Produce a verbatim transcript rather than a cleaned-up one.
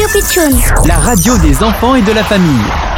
Radio Pitchoun, la radio des enfants et de la famille.